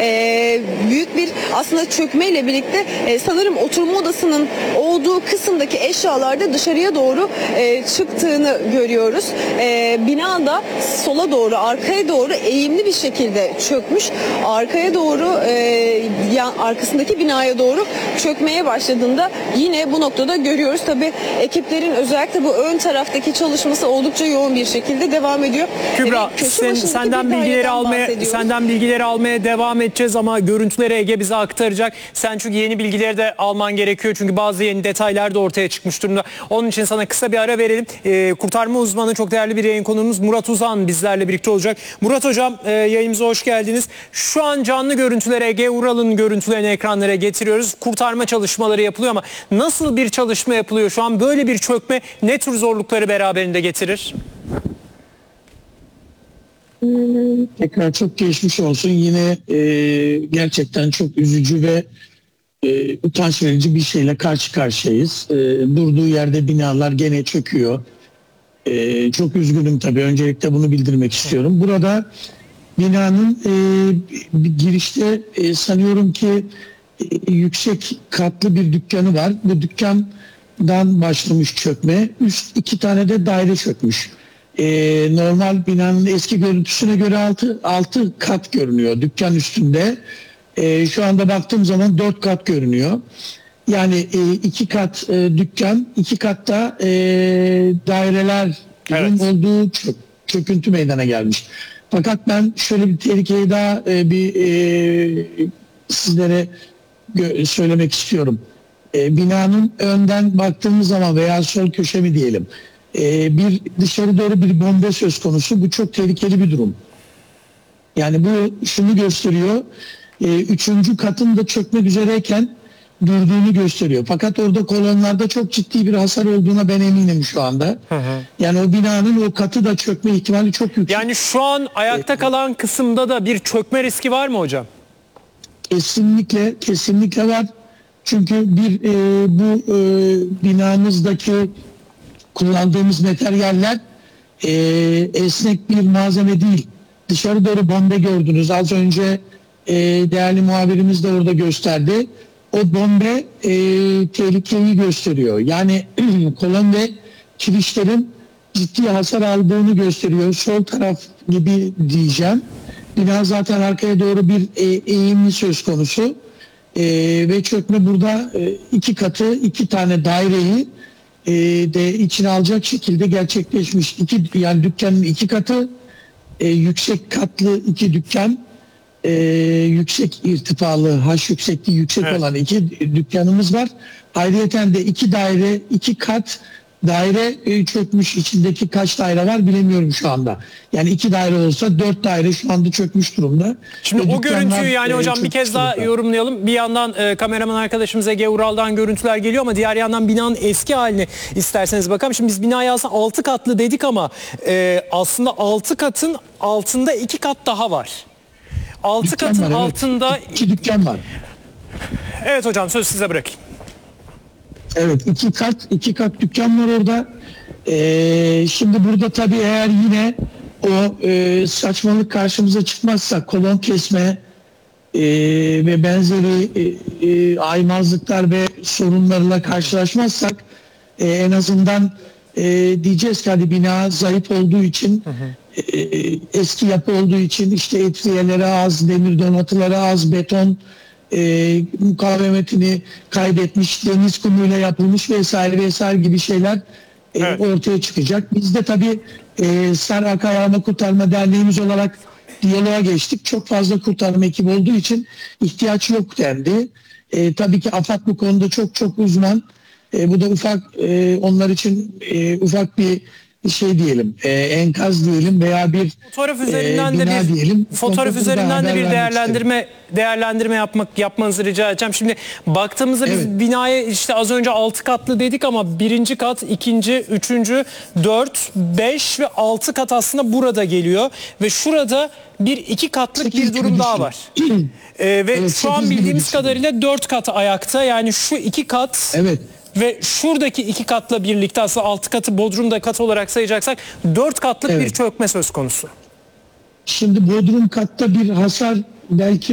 büyük bir aslında çökmeyle birlikte sanırım oturma odasının olduğu kısımdaki eşyalarda dışarıya doğru çıktığını görüyoruz. Binada sola doğru, arkaya doğru eğimli bir şekilde çökmüş. Arkaya doğru, arkasındaki binaya doğru çökmeye başladığında yine bu noktada görüyoruz. Tabii ekiplerin özellikle bu ön taraftaki çalışması oldukça yoğun bir şekilde devam ediyor. Kübra, senden bilgileri almaya devam edeceğiz ama görüntüleri Ege bize aktaracak. Sen çünkü yeni bilgileri de alman gerekiyor. Çünkü bazı yeni detaylar da ortaya çıkmış durumda. Onun için sana kısa bir ara verelim. Kurtarma uzmanı, çok değerli bir yayın konuğumuz Murat Uzan bizlerle birlikte olacak. Murat Hocam, yayınımıza hoş geldiniz. Şu an canlı görüntüleri, Ege Ural'ın görüntülerini ekranlara getiriyoruz. Kurtarma çalışmaları yapılıyor ama nasıl bir çalışma yapılıyor şu an? Böyle bir çökme ne tür zorlukları beraberinde getirir? Tekrar çok geçmiş olsun. Yine gerçekten çok üzücü ve utanç verici bir şeyle karşı karşıyayız. Durduğu yerde binalar gene çöküyor. Çok üzgünüm tabii. Öncelikle bunu bildirmek istiyorum. Burada binanın girişte sanıyorum ki yüksek katlı bir dükkanı var. Bu dükkandan başlamış çökme. Üst 2 tane de daire çökmüş. Normal binanın eski görüntüsüne göre 6 kat görünüyor dükkan üstünde. Şu anda baktığım zaman 4 kat görünüyor. Yani 2 kat dükkan, 2 katta daireler olduğu çöküntü meydana gelmiş. Fakat ben şöyle bir tehlikeyi daha sizlere söylemek istiyorum. Binanın önden baktığımız zaman veya sol köşe mi diyelim, bir dışarı doğru bir bombe söz konusu. Bu çok tehlikeli bir durum. Yani bu şunu gösteriyor. 3. katın da çökmek üzereyken durduğunu gösteriyor. Fakat orada kolonlarda çok ciddi bir hasar olduğuna ben eminim şu anda. Yani o binanın o katı da çökme ihtimali çok yüksek. Yani şu an ayakta kalan kısımda da bir çökme riski var mı hocam? Kesinlikle var. Çünkü bu binamızdaki kullandığımız materyaller esnek bir malzeme değil. Dışarı doğru bombe gördünüz. Az önce değerli muhabirimiz de orada gösterdi. O bombe tehlikeyi gösteriyor. Yani kolon ve kirişlerin ciddi hasar aldığını gösteriyor. Sol taraf gibi diyeceğim. Bina zaten arkaya doğru bir eğimli söz konusu. Ve çökme burada 2 katı, 2 tane daireyi de içine alacak şekilde gerçekleşmiş. Yani dükkanın 2 katı, yüksek katlı 2 dükkan, yüksek irtifalı, yüksekliği yüksek olan 2 dükkanımız var. Ayrıyeten de 2 daire, 2 kat daire çökmüş. İçindeki kaç daire var bilemiyorum şu anda. Yani 2 daire olsa 4 daire şu anda çökmüş durumda. Şimdi o görüntüyü yani hocam bir kez daha yorumlayalım. Bir yandan kameraman arkadaşımız Ege Ural'dan görüntüler geliyor ama diğer yandan binanın eski haline isterseniz bakalım. Şimdi biz binayı aslında 6 katlı dedik ama aslında 6 katın altında 2 kat daha var. 6 katın var, evet. altında 2 dükkan var. Evet hocam, söz size bırakayım. Evet, 2 kat dükkan var orada. Şimdi burada tabii eğer yine o saçmalık karşımıza çıkmazsa, kolon kesme ve benzeri aymazlıklar ve sorunlarla karşılaşmazsak en azından diyeceğiz ki hadi bina zayıf olduğu için, eski yapı olduğu için işte etriyeleri az, demir donatıları az, beton mukavemetini kaybetmiş, deniz kumuyla yapılmış vesaire gibi şeyler ortaya çıkacak. Biz de tabii Serhak Ayağma Kurtarma Derneğimiz olarak diyaloğa geçtik. Çok fazla kurtarma ekibi olduğu için ihtiyaç yok dendi. Tabii ki AFAD bu konuda çok uzman. Bu da onlar için ufak bir şey diyelim, enkaz diyelim veya bir fotoğraf üzerinden de bir diyelim. Fotoğraf üzerinden de bir değerlendirme yapmanızı rica edeceğim. Şimdi baktığımızda biz binaya işte az önce 6 katlı dedik ama 1. kat, 2., 3., 4, 5 ve 6 kat aslında burada geliyor ve şurada 2 katlık bir durum daha var. Ve şu an bildiğimiz kadarıyla 4 kat ayakta. Yani şu 2 kat ve şuradaki 2 katla birlikte aslında 6 katı Bodrum'da kat olarak sayacaksak 4 katlık bir çökme söz konusu. Şimdi Bodrum katta bir hasar belki